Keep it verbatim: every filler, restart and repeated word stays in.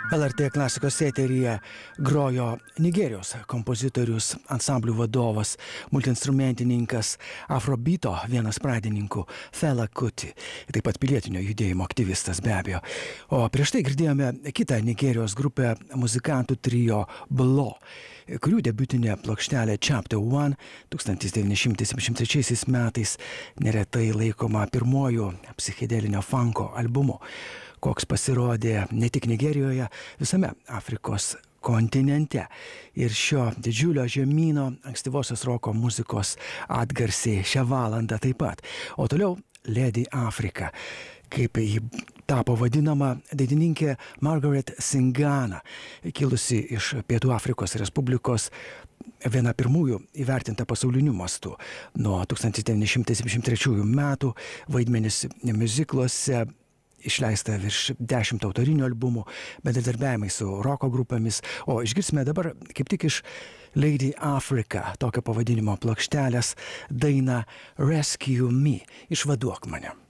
L R T klasikos eteryje grojo Nigerijos kompozitorius, ansamblių vadovas, multiinstrumentininkas, Afrobeato vienas pradininkų Fela Kuti, taip pat pilietinio judėjimo aktyvistas be abejo. O prieš tai girdėjome kitą Nigerijos grupę muzikantų trio Blo, kurių debiutinė plokštelė Chapter One tūkstantis devyni šimtai septyniasdešimt trečiaisiais metais neretai laikoma pirmuoju psichedelinio funko albumu, koks pasirodė ne tik Nigerijoje, visame Afrikos kontinente. Ir šio didžiulio žemyno ankstyvosios roko muzikos atgarsiai šią valandą taip pat. O toliau Lady Africa, kaip ji tapo vadinama, dainininkė Margaret Singana, kilusi iš Pietų Afrikos Respublikos, viena pirmųjų įvertinta pasauliniu mastu. Nuo tūkstantis devyni šimtai septyniasdešimt trečiųjų metų vaidmenis miuzikluose, išleista virš dešimt autorinių albumų, bendradarbiavimai su roko grupėmis, o išgirsime dabar kaip tik iš Lady Africa, tokio pavadinimo plokštelės, dainą Rescue Me, išvaduok mane.